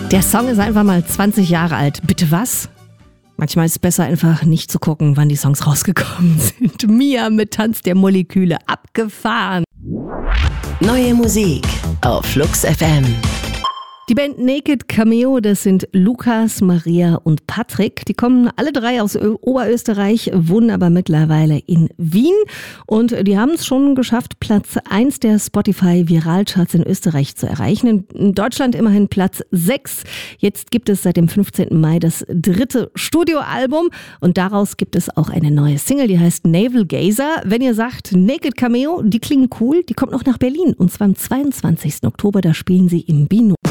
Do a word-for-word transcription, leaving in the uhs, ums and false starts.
Der Song ist einfach mal zwanzig Jahre alt. Bitte was? Manchmal ist es besser, einfach nicht zu gucken, wann die Songs rausgekommen sind. Mia mit Tanz der Moleküle, abgefahren. Neue Musik auf Flux F M. Die Band Naked Cameo, das sind Lukas, Maria und Patrick. Die kommen alle drei aus Ö- Oberösterreich, wohnen aber mittlerweile in Wien. Und die haben es schon geschafft, Platz eins der Spotify-Viralcharts in Österreich zu erreichen. In Deutschland immerhin Platz sechs. Jetzt gibt es seit dem fünfzehnten Mai das dritte Studioalbum. Und daraus gibt es auch eine neue Single, die heißt Navel Gazer. Wenn ihr sagt, Naked Cameo, die klingen cool, die kommt noch nach Berlin. Und zwar am zweiundzwanzigsten Oktober, da spielen sie im Bino.